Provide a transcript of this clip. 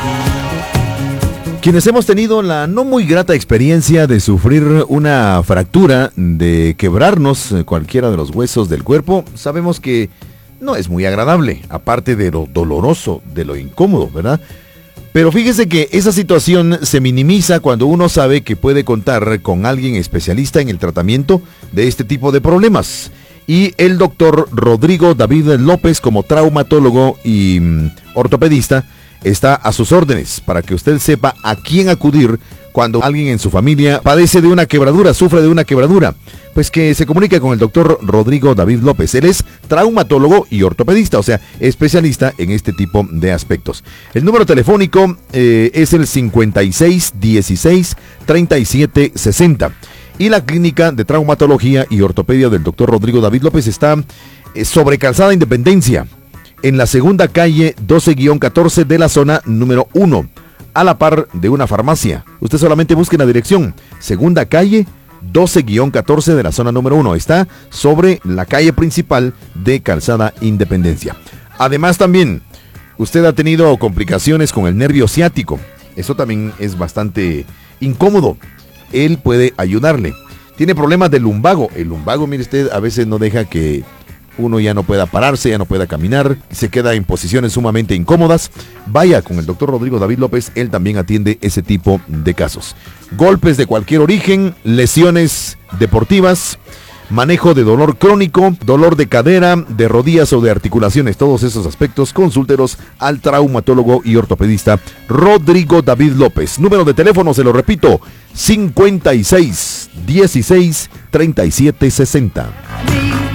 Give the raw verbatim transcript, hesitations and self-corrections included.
Quienes hemos tenido la no muy grata experiencia de sufrir una fractura, de quebrarnos cualquiera de los huesos del cuerpo, sabemos que no es muy agradable, aparte de lo doloroso, de lo incómodo, ¿verdad? Pero fíjese que esa situación se minimiza cuando uno sabe que puede contar con alguien especialista en el tratamiento de este tipo de problemas. Y el doctor Rodrigo David López, como traumatólogo y mm, ortopedista, está a sus órdenes para que usted sepa a quién acudir cuando alguien en su familia padece de una quebradura, sufre de una quebradura. Pues que se comunique con el doctor Rodrigo David López. Él es traumatólogo y ortopedista, o sea, especialista en este tipo de aspectos. El número telefónico eh, es el cincuenta y seis dieciséis treinta y siete sesenta. Y la clínica de traumatología y ortopedia del doctor Rodrigo David López está eh, sobre Calzada Independencia, en la segunda calle doce catorce de la zona número uno, a la par de una farmacia. Usted solamente busque la dirección, segunda calle doce catorce de la zona número uno. Está sobre la calle principal de Calzada Independencia. Además también, usted ha tenido complicaciones con el nervio ciático. Eso también es bastante incómodo. Él puede ayudarle. Tiene problemas de lumbago. El lumbago, mire usted, a veces no deja que uno ya no pueda pararse, ya no pueda caminar, se queda en posiciones sumamente incómodas. Vaya con el doctor Rodrigo David López, él también atiende ese tipo de casos. Golpes de cualquier origen, lesiones deportivas, manejo de dolor crónico, dolor de cadera, de rodillas o de articulaciones, todos esos aspectos, consúltelos al traumatólogo y ortopedista Rodrigo David López. Número de teléfono, se lo repito, cincuenta y seis dieciséis treinta y siete sesenta.